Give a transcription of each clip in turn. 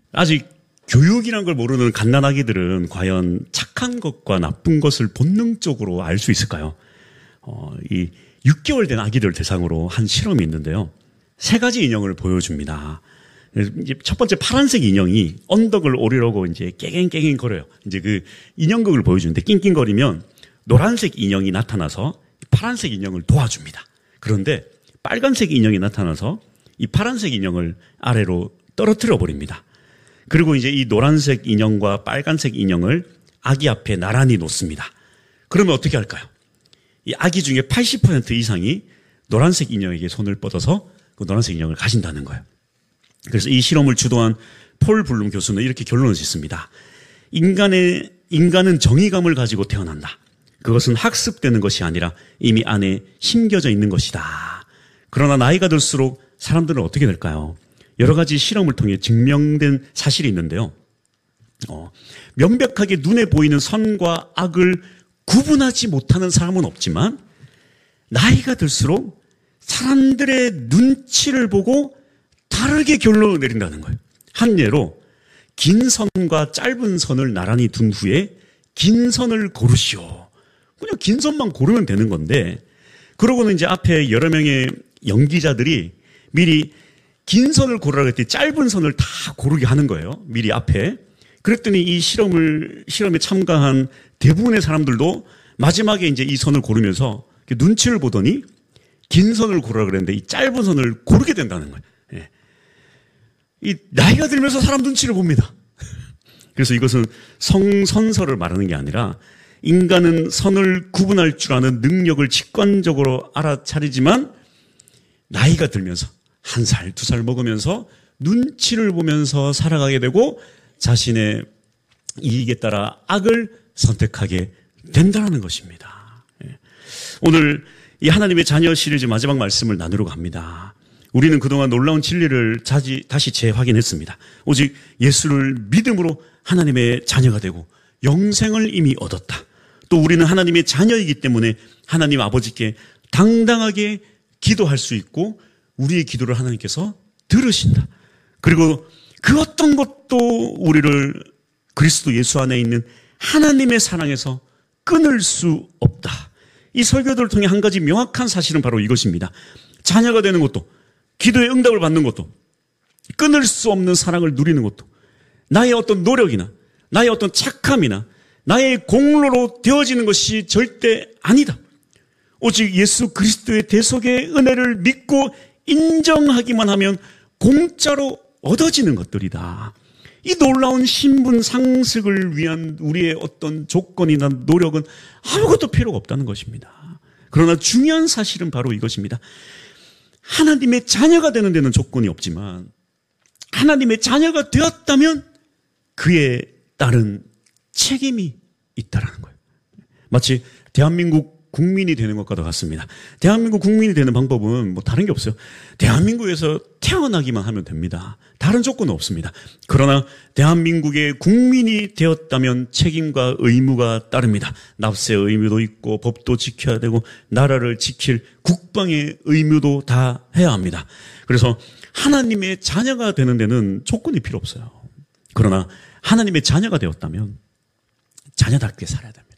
아직 교육이란 걸 모르는 갓난아기들은 과연 착한 것과 나쁜 것을 본능적으로 알 수 있을까요? 이 6개월 된 아기들 대상으로 한 실험이 있는데요. 3가지 인형을 보여줍니다. 이제 첫 번째 파란색 인형이 언덕을 오르려고 이제 깨갱깨갱 거려요. 이제 그 인형극을 보여주는데 낑낑거리면 노란색 인형이 나타나서 파란색 인형을 도와줍니다. 그런데 빨간색 인형이 나타나서 이 파란색 인형을 아래로 떨어뜨려 버립니다. 그리고 이제 이 노란색 인형과 빨간색 인형을 아기 앞에 나란히 놓습니다. 그러면 어떻게 할까요? 이 아기 중에 80% 이상이 노란색 인형에게 손을 뻗어서 그 노란색 인형을 가진다는 거예요. 그래서 이 실험을 주도한 폴 블룸 교수는 이렇게 결론을 짓습니다. 인간은 정의감을 가지고 태어난다. 그것은 학습되는 것이 아니라 이미 안에 심겨져 있는 것이다. 그러나 나이가 들수록 사람들은 어떻게 될까요? 여러 가지 실험을 통해 증명된 사실이 있는데요. 명백하게 눈에 보이는 선과 악을 구분하지 못하는 사람은 없지만 나이가 들수록 사람들의 눈치를 보고 다르게 결론을 내린다는 거예요. 한 예로 긴 선과 짧은 선을 나란히 둔 후에 긴 선을 고르시오. 그냥 긴 선만 고르면 되는 건데 그러고는 이제 앞에 여러 명의 연기자들이 미리 긴 선을 고르라고 했더니 짧은 선을 다 고르게 하는 거예요. 미리 앞에. 그랬더니 이 실험에 참가한 대부분의 사람들도 마지막에 이제 이 선을 고르면서 눈치를 보더니 긴 선을 고르라 그랬는데 이 짧은 선을 고르게 된다는 거예요. 예. 이 나이가 들면서 사람 눈치를 봅니다. 그래서 이것은 성선설을 말하는 게 아니라 인간은 선을 구분할 줄 아는 능력을 직관적으로 알아차리지만 나이가 들면서 1살, 2살 먹으면서 눈치를 보면서 살아가게 되고 자신의 이익에 따라 악을 선택하게 된다는 것입니다. 오늘 이 하나님의 자녀 시리즈 마지막 말씀을 나누려고 합니다. 우리는 그동안 놀라운 진리를 다시 재확인했습니다. 오직 예수를 믿음으로 하나님의 자녀가 되고 영생을 이미 얻었다. 또 우리는 하나님의 자녀이기 때문에 하나님 아버지께 당당하게 기도할 수 있고 우리의 기도를 하나님께서 들으신다. 그리고 그 어떤 것도 우리를 그리스도 예수 안에 있는 하나님의 사랑에서 끊을 수 없다. 이 설교들을 통해 한 가지 명확한 사실은 바로 이것입니다. 자녀가 되는 것도 기도의 응답을 받는 것도 끊을 수 없는 사랑을 누리는 것도 나의 어떤 노력이나 나의 어떤 착함이나 나의 공로로 되어지는 것이 절대 아니다. 오직 예수 그리스도의 대속의 은혜를 믿고 인정하기만 하면 공짜로 얻어지는 것들이다. 이 놀라운 신분 상승을 위한 우리의 어떤 조건이나 노력은 아무것도 필요가 없다는 것입니다. 그러나 중요한 사실은 바로 이것입니다. 하나님의 자녀가 되는 데는 조건이 없지만 하나님의 자녀가 되었다면 그에 따른 책임이 있다라는 거예요. 마치 대한민국 국민이 되는 것과도 같습니다. 대한민국 국민이 되는 방법은 뭐 다른 게 없어요. 대한민국에서 태어나기만 하면 됩니다. 다른 조건은 없습니다. 그러나 대한민국의 국민이 되었다면 책임과 의무가 따릅니다. 납세의 의무도 있고 법도 지켜야 되고 나라를 지킬 국방의 의무도 다 해야 합니다. 그래서 하나님의 자녀가 되는 데는 조건이 필요 없어요. 그러나 하나님의 자녀가 되었다면 자녀답게 살아야 됩니다.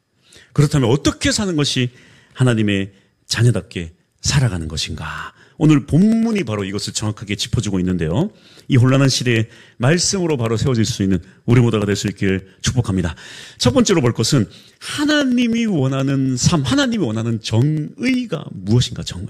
그렇다면 어떻게 사는 것이 하나님의 자녀답게 살아가는 것인가? 오늘 본문이 바로 이것을 정확하게 짚어주고 있는데요. 이 혼란한 시대에 말씀으로 바로 세워질 수 있는 우리 모두가 될 수 있기를 축복합니다. 첫 번째로 볼 것은 하나님이 원하는 삶, 하나님이 원하는 정의가 무엇인가? 정의.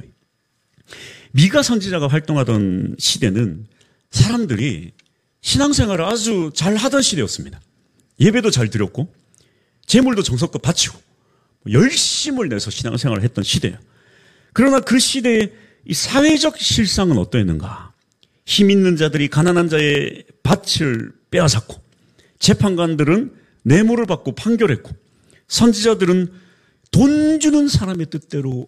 미가 선지자가 활동하던 시대는 사람들이 신앙생활을 아주 잘 하던 시대였습니다. 예배도 잘 드렸고 재물도 정성껏 바치고 열심을 내서 신앙생활을 했던 시대예요. 그러나 그 시대의 이 사회적 실상은 어떠했는가? 힘 있는 자들이 가난한 자의 밭을 빼앗았고 재판관들은 뇌물을 받고 판결했고 선지자들은 돈 주는 사람의 뜻대로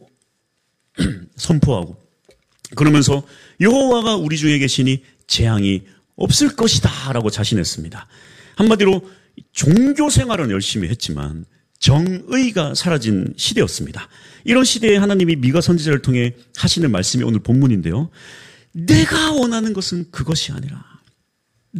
선포하고 그러면서 여호와가 우리 중에 계시니 재앙이 없을 것이다 라고 자신했습니다. 한마디로 종교 생활은 열심히 했지만 정의가 사라진 시대였습니다. 이런 시대에 하나님이 미가 선지자를 통해 하시는 말씀이 오늘 본문인데요. 내가 원하는 것은 그것이 아니라